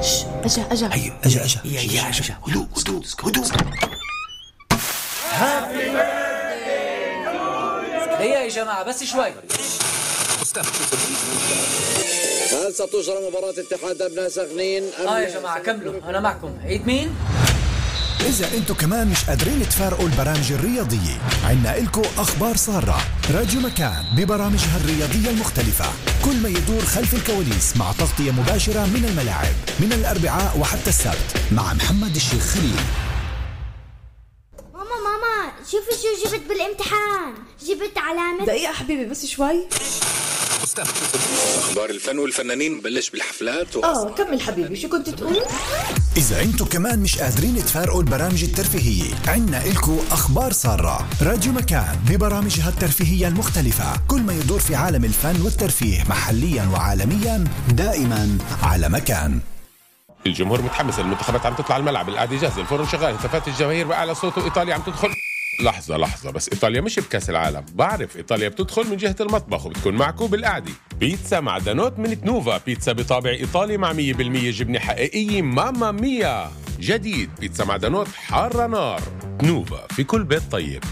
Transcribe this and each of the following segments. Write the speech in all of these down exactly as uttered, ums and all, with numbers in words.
أجا أجا أيوة أجا أجا يا يا أجا هدوء هدوء هدوء. هيا يا جماعة بس شوي. هل ستجرى مباراة اتحاد أبناء سخنين؟ آه يا جماعة كملوا أنا معكم. عيد مين؟ إذا أنتوا كمان مش قادرين تفارقوا البرامج الرياضية، عنا إلكو أخبار سارة. راديو مكان ببرامجها الرياضية المختلفة، كل ما يدور خلف الكواليس مع تغطية مباشرة من الملاعب من الأربعاء وحتى السبت مع محمد الشيخ خليل. ماما ماما شوفي شو جبت بالامتحان. جبت علامة. دقيقة حبيبي بس شوي. أخبار الفن والفنانين بلش بالحفلات و... آه كمل حبيبي شو كنت تقول؟ إذا أنتوا كمان مش قادرين تفارقوا البرامج الترفيهية، عنا إلكو أخبار سارة. راديو مكان ببرامجها الترفيهية المختلفة، كل ما يدور في عالم الفن والترفيه محليا وعالميا، دائما على مكان. الجمهور متحمس، المنتخبات عم تطلع الملعب، القعدة جاهزة، الفرن شغال، هتافات الجماهير بأعلى صوت، وإيطاليا عم تدخل. لحظة لحظة بس، إيطاليا مش بكأس العالم. بعرف إيطاليا بتدخل من جهة المطبخ وبتكون معكم بالقعدة. بيتزا معدنوت من تنوفا، بيتزا بطابع إيطالي مع مية بالمية جبنة حقيقية ماما ميا. جديد بيتزا معدنوت حارة نار. تنوفا في كل بيت طيب.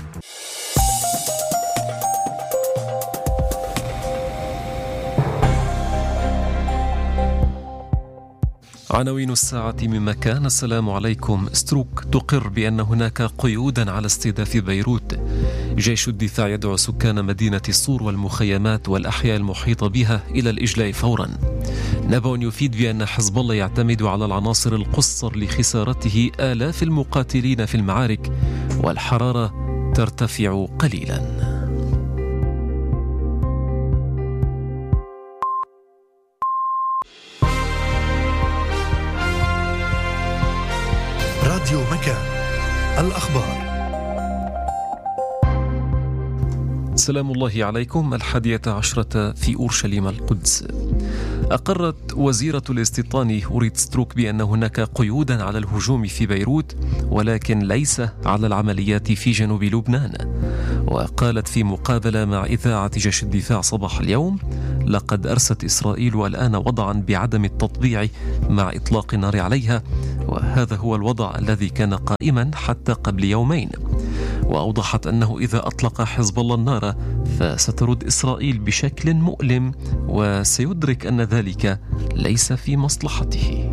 عناوين الساعة من مكان. السلام عليكم. ستروك تقر بأن هناك قيودا على استهداف بيروت. جيش الدفاع يدعو سكان مدينة الصور والمخيمات والأحياء المحيطة بها إلى الإجلاء فورا. نبأ يفيد بأن حزب الله يعتمد على العناصر القصر لخسارته آلاف المقاتلين في المعارك، والحرارة ترتفع قليلا. راديو مكان الأخبار. سلام الله عليكم. الحادية عشرة في أورشليم القدس. أقرت وزيرة الاستيطان أوريت ستروك بأن هناك قيودا على الهجوم في بيروت، ولكن ليس على العمليات في جنوب لبنان. وقالت في مقابلة مع إذاعة جيش الدفاع صباح اليوم: لقد أرست إسرائيل الآن وضعا بعدم التطبيع مع إطلاق النار عليها، وهذا هو الوضع الذي كان قائما حتى قبل يومين. وأوضحت أنه إذا أطلق حزب الله النار فسترد إسرائيل بشكل مؤلم، وسيدرك أن ذلك ليس في مصلحته.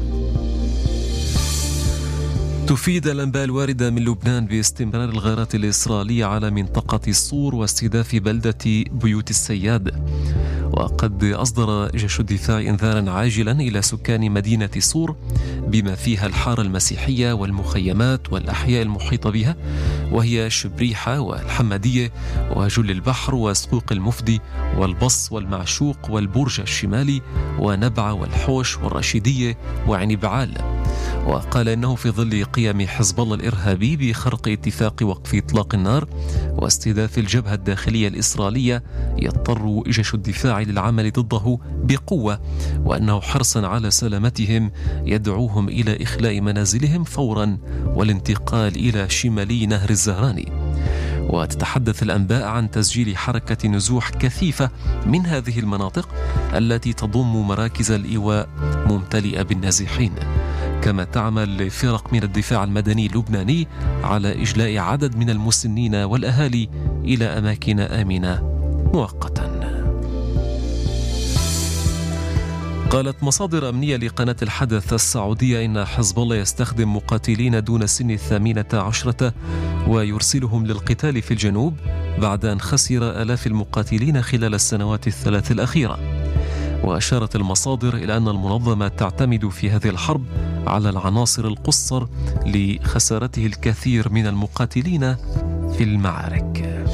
تفيد الأنباء الواردة من لبنان باستمرار الغارات الإسرائيلية على منطقة الصور واستهداف بلدة بيوت السياد. وقد أصدر جيش الدفاع إنذارا عاجلا إلى سكان مدينة صور بما فيها الحارة المسيحية والمخيمات والأحياء المحيطة بها، وهي شبريحة والحمدية وجل البحر وسقوق المفدي والبص والمعشوق والبرج الشمالي ونبع والحوش والرشيدية وعنبعال. وقال إنه في ظل قيام حزب الله الإرهابي بخرق اتفاق وقف إطلاق النار واستهداف الجبهة الداخلية الإسرائيلية، يضطر جيش الدفاع للعمل ضده بقوة، وأنه حرصا على سلامتهم يدعوهم إلى إخلاء منازلهم فورا والانتقال إلى شمالي نهر الزهراني. وتتحدث الأنباء عن تسجيل حركة نزوح كثيفة من هذه المناطق التي تضم مراكز الإيواء ممتلئة بالنازحين. كما تعمل فرق من الدفاع المدني اللبناني على إجلاء عدد من المسنين والأهالي إلى أماكن آمنة مؤقتا. قالت مصادر أمنية لقناة الحدث السعودية إن حزب الله يستخدم مقاتلين دون سن الثامنة عشرة ويرسلهم للقتال في الجنوب بعد أن خسر آلاف المقاتلين خلال السنوات الثلاث الأخيرة. وأشارت المصادر إلى أن المنظمة تعتمد في هذه الحرب على العناصر القصر لخسارته الكثير من المقاتلين في المعارك.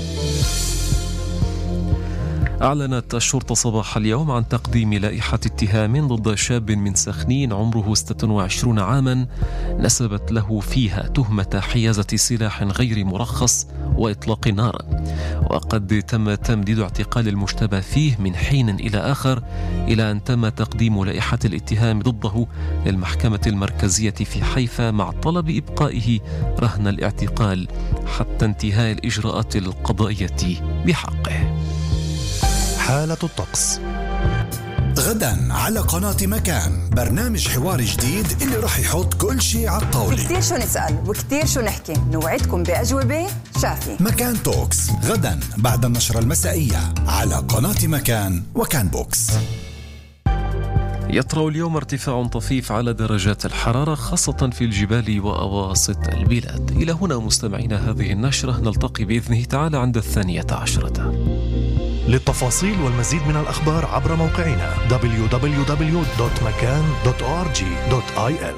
أعلنت الشرطة صباح اليوم عن تقديم لائحة اتهام ضد شاب من سخنين عمره ستة وعشرين عاما نسبت له فيها تهمة حيازة سلاح غير مرخص وإطلاق نار. وقد تم تمديد اعتقال المشتبه فيه من حين إلى آخر إلى أن تم تقديم لائحة الاتهام ضده للمحكمة المركزية في حيفا مع طلب إبقائه رهن الاعتقال حتى انتهاء الإجراءات القضائية بحقه. حالة الطقس. غدا على قناة مكان، برنامج حوار جديد اللي راح يحط كل شيء على الطاولة. كتير شو نسأل وكتير شو نحكي، نوعدكم بأجوبة شافية. مكان توكس غدا بعد النشرة المسائية على قناة مكان وكان بوكس. يطرأ اليوم ارتفاع طفيف على درجات الحرارة خاصة في الجبال وأواسط البلاد. إلى هنا مستمعينا هذه النشرة، نلتقي بإذنه تعالى عند الثانية عشرة. للتفاصيل والمزيد من الأخبار عبر موقعنا دبليو دبليو دبليو دوت مكان دوت أو آر جي دوت آي إل.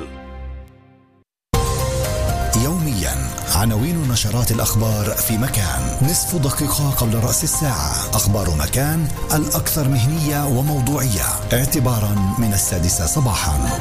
يوميا عناوين نشرات الأخبار في مكان، نصف دقيقة قبل رأس الساعة. أخبار مكان الأكثر مهنية وموضوعية اعتبارا من السادسة صباحا.